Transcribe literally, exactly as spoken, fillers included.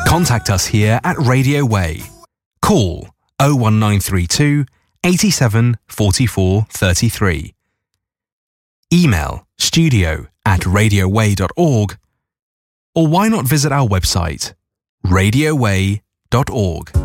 Contact us here at Radio Way. Call oh one nine three two, eighty-seven, forty-four, thirty-three. Email studio at radioway dot org, or why not visit our website radio way dot org.